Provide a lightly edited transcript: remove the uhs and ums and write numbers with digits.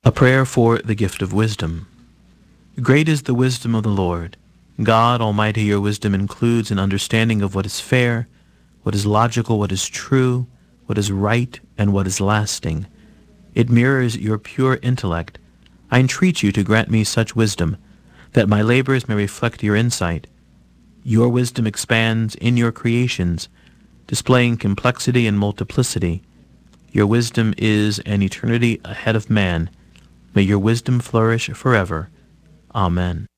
A prayer for the gift of wisdom. Great is the wisdom of the Lord. God Almighty, your wisdom includes an understanding of what is fair, what is logical, what is true, what is right, and what is lasting. It mirrors your pure intellect. I entreat you to grant me such wisdom, that my labors may reflect your insight. Your wisdom expands in your creations, displaying complexity and multiplicity. Your wisdom is an eternity ahead of man. May your wisdom flourish forever. Amen.